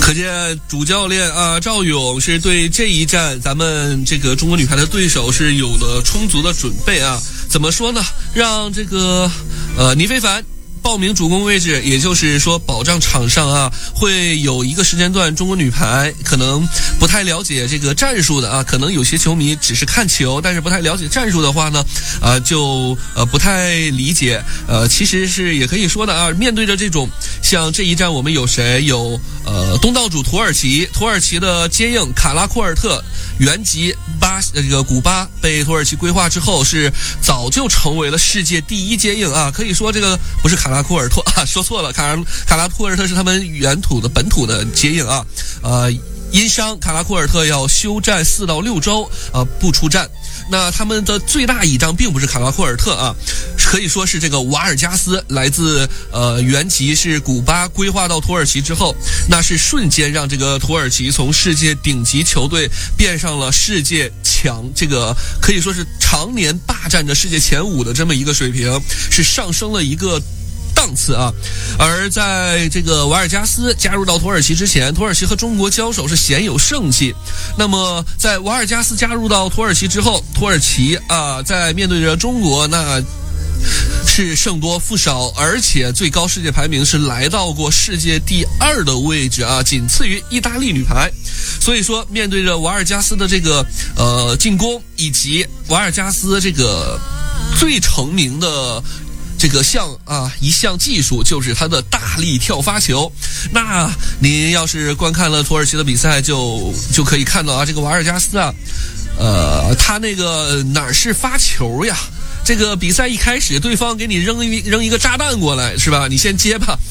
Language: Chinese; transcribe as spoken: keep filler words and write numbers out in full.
可见主教练啊赵勇是对这一战咱们这个中国女排的对手是有了充足的准备啊。怎么说呢？让这个呃倪非凡报名主攻位置，也就是说保障场上啊会有一个时间段，中国女排可能不太了解这个战术的啊，可能有些球迷只是看球，但是不太了解战术的话呢，啊就呃不太理解。呃，其实是也可以说的啊，面对着这种像这一战我们有谁？有呃东道主土耳其，土耳其的接应卡拉库尔特。原籍巴这个古巴被土耳其规划之后，是早就成为了世界第一接应啊！可以说这个不是卡拉库尔特啊，说错了，卡拉卡拉库尔特是他们原土的本土的接应啊。呃，因伤卡拉库尔特要休战四到六周，呃，不出战。那他们的最大倚仗并不是卡拉库尔特啊，可以说是这个瓦尔加斯，来自呃原籍是古巴，规划到土耳其之后，那是瞬间让这个土耳其从世界顶级球队变上了世界强，这个可以说是常年霸占着世界前五的这么一个水平，是上升了一个档次啊。而在这个瓦尔加斯加入到土耳其之前，土耳其和中国交手是鲜有胜绩。那么在瓦尔加斯加入到土耳其之后，土耳其啊在面对着中国那是胜多负少，而且最高世界排名是来到过世界第二的位置啊，仅次于意大利女排。所以说面对着瓦尔加斯的这个呃进攻，以及瓦尔加斯这个最成名的这个项啊一项技术，就是他的大力跳发球。那您要是观看了土耳其的比赛，就就可以看到啊，这个瓦尔加斯啊，呃，他那个哪儿是发球呀？这个比赛一开始，对方给你扔一扔一个炸弹过来，是吧？你先接吧，